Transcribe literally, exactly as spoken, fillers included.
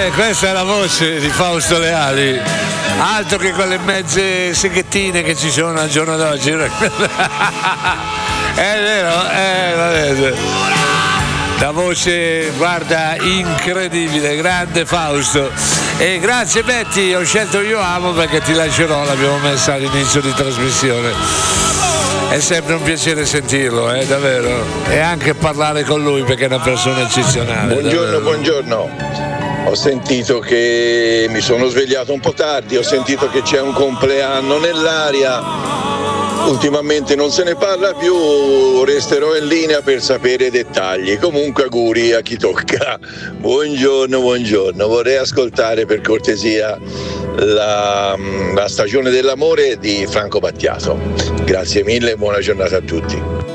Eh, questa è la voce di Fausto Leali, altro che quelle mezze seghettine che ci sono al giorno d'oggi. È vero, eh, vabbè. La voce, guarda, incredibile, grande Fausto. E grazie Betty, ho scelto Io Amo perché ti lascerò, l'abbiamo messa all'inizio di trasmissione. È sempre un piacere sentirlo, eh, davvero. E anche parlare con lui perché è una persona eccezionale. Buongiorno, davvero. buongiorno. Ho sentito che mi sono svegliato un po' tardi, ho sentito che c'è un compleanno nell'aria. Ultimamente non se ne parla più, resterò in linea per sapere i dettagli. Comunque auguri a chi tocca. Buongiorno, buongiorno. Vorrei ascoltare per cortesia la, la stagione dell'amore di Franco Battiato. Grazie mille e buona giornata a tutti.